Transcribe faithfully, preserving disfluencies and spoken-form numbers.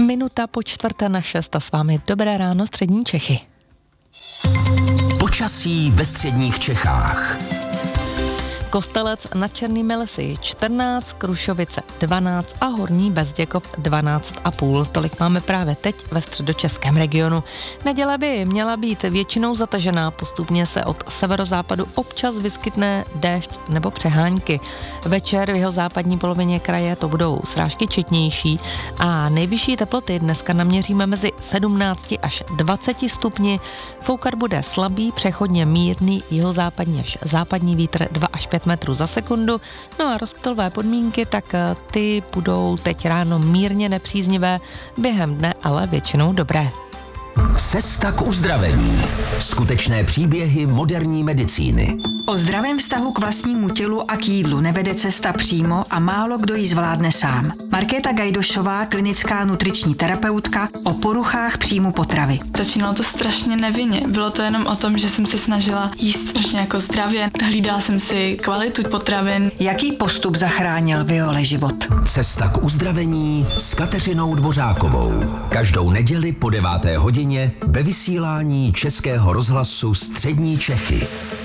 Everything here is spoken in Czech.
Minuta po čtvrté na šest a s vámi dobré ráno střední Čechy. Počasí ve středních Čechách. Kostelec nad Černými lesy čtrnáct, Krušovice dvanáct a Horní Bezděkov dvanáct a půl. Tolik máme právě teď ve středočeském regionu. Neděle by měla být většinou zatažená, postupně se od severozápadu občas vyskytne déšť nebo přehánky. Večer v jeho západní polovině kraje to budou srážky četnější a nejvyšší teploty dneska naměříme mezi sedmnáct až dvacet stupni. Foukat bude slabý, přechodně mírný jihozápadní až západní vítr dva až pět metrů za sekundu. No a rozptylové podmínky, tak ty budou teď ráno mírně nepříznivé, během dne ale většinou dobré. Cesta k uzdravení. Skutečné příběhy moderní medicíny. O zdravém vztahu k vlastnímu tělu a k jídlu nevede cesta přímo a málo kdo ji zvládne sám. Markéta Gajdošová, klinická nutriční terapeutka, o poruchách příjmu potravy. Začínalo to strašně nevinně. Bylo to jenom o tom, že jsem se snažila jíst strašně jako zdravě. Hlídala jsem si kvalitu potravin. Jaký postup zachránil Viole život? Cesta k uzdravení s Kateřinou Dvořákovou. Každou neděli po deváté hodině ve vysílání Českého rozhlasu Střední Čechy.